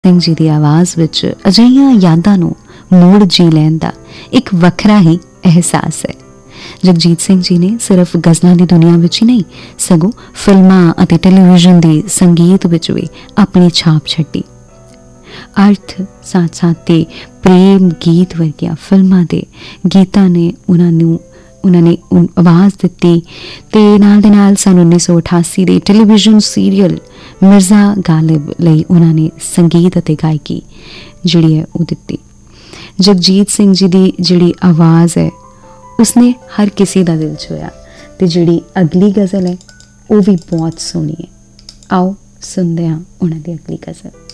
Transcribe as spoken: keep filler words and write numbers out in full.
ਸਿੰਘ ਜੀ ਦੀ ਆਵਾਜ਼ ਵਿੱਚ ਅਜਿਹੀਆਂ ਯਾਦਾਂ ਨੂੰ ਮੁੜ ਜੀ ਲੈਣ ਦਾ ਇੱਕ ਵੱਖਰਾ ਹੀ ਅਹਿਸਾਸ ਹੈ। ਜਗਜੀਤ ਸਿੰਘ ਜੀ ਨੇ ਸਿਰਫ ਗਜ਼ਲਾਂ ਦੀ ਦੁਨੀਆ ਵਿੱਚ ਹੀ ਨਹੀਂ ਸਗੋਂ ਫਿਲਮਾਂ ਅਤੇ ਟੈਲੀਵਿਜ਼ਨ ਦੇ ਸੰਗੀਤ ਵਿੱਚ ਵੀ ਆਪਣੀ ਛਾਪ ਛੱਡੀ। ਅਰਥ ਸਾਥ ਸਾਥ ਤੇ ਪ੍ਰੇਮ ਗੀਤ ਵਰਗੀਆਂ ਫਿਲਮਾਂ ਦੇ ਗੀਤਾਂ ਨੇ ਉਹਨਾਂ ਨੂੰ ਉਹਨਾਂ ਨੇ ਆਵਾਜ਼ ਦਿੱਤੀ ਅਤੇ ਨਾਲ ਦੇ ਨਾਲ ਸੰਨ ਉੱਨੀ ਸੌ ਅਠਾਸੀ ਦੇ ਟੈਲੀਵਿਜ਼ਨ ਸੀਰੀਅਲ ਮਿਰਜ਼ਾ ਗਾਲਿਬ ਲਈ ਉਹਨਾਂ ਨੇ ਸੰਗੀਤ ਅਤੇ ਗਾਇਕੀ ਜਿਹੜੀ ਹੈ ਉਹ ਦਿੱਤੀ। ਜਗਜੀਤ ਸਿੰਘ ਜੀ ਦੀ ਜਿਹੜੀ ਆਵਾਜ਼ ਹੈ ਉਸਨੇ ਹਰ ਕਿਸੇ ਦਾ ਦਿਲ ਛੋਇਆ ਅਤੇ ਜਿਹੜੀ ਅਗਲੀ ਗਜ਼ਲ ਹੈ ਉਹ ਵੀ ਬਹੁਤ ਸੋਹਣੀ ਹੈ। ਆਓ ਸੁਣਦੇ ਹਾਂ ਉਹਨਾਂ ਦੀ ਅਗਲੀ ਗਜ਼ਲ।